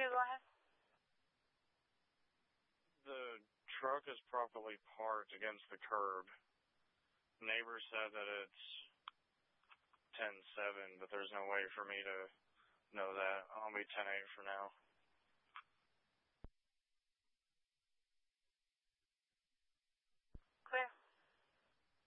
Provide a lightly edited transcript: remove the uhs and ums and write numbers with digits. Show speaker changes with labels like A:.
A: Okay, go ahead.
B: The truck is properly parked against the curb. Neighbor said that it's 10-7, but there's no way for me to know that. I'll be 10-8 for now.